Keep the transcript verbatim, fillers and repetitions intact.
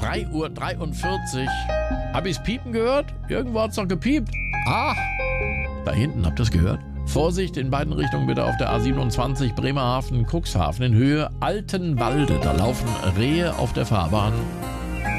drei Uhr dreiundvierzig. Hab ich's piepen gehört? Irgendwo hat's noch gepiept. Ah, da hinten, habt ihr's gehört? Vorsicht, in beiden Richtungen bitte auf der A siebenundzwanzig Bremerhaven, Cuxhaven in Höhe Altenwalde. Da laufen Rehe auf der Fahrbahn.